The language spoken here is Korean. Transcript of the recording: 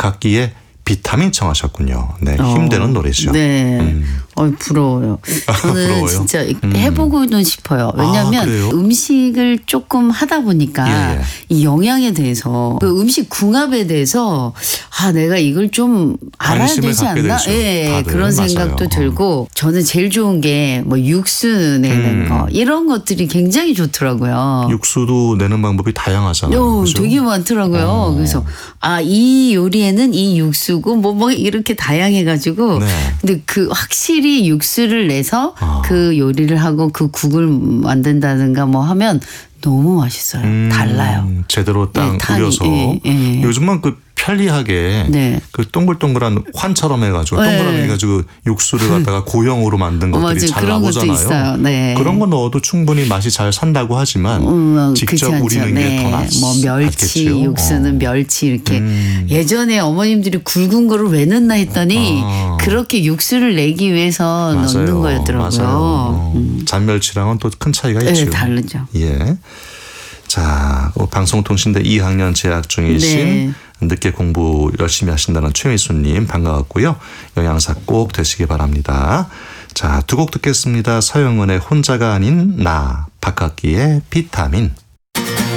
박학기의 비타민 청하셨군요. 네, 힘되는 노래죠. 네. 부러워요. 저는 부러워요? 진짜 해보고는 싶어요. 왜냐하면 음식을 조금 하다 보니까 이 영양에 대해서 그 음식 궁합에 대해서 내가 이걸 좀 알아야 되지 않나? 예, 그런 생각도 들고 저는 제일 좋은 게 뭐 육수 내는 거 이런 것들이 굉장히 좋더라고요. 육수도 내는 방법이 다양하잖아요. 그렇죠? 되게 많더라고요. 그래서 이 요리에는 이 육수고 뭐 이렇게 다양해가지고 근데 그 확실히 육수를 내서 그 요리를 하고 그 국을 만든다든가 뭐 하면 너무 맛있어요. 달라요. 제대로 딱 우려서 요즘은 그 편리하게 그 동글동글한 환처럼 해가지고 동그라미 해가지고 육수를 갖다가 고형으로 만든 것들이 잘 그런 나오잖아요. 것도 있어요. 네. 그런 거 넣어도 충분히 맛이 잘 산다고 하지만 직접 우리는 게 더 낫지. 뭐 멸치 육수는 멸치 이렇게 예전에 어머님들이 굵은 거를 왜 넣나 했더니 그렇게 육수를 내기 위해서 넣는 거였더라고요. 맞아요. 잔멸치랑은 또 큰 차이가 있죠. 네, 다르죠. 예. 자, 방송통신대 2학년 재학 중이신 늦게 공부 열심히 하신다는 최미수님 반가웠고요. 영양사 꼭 되시기 바랍니다. 자, 두 곡 듣겠습니다. 서영은의 혼자가 아닌 나, 박학기의 비타민.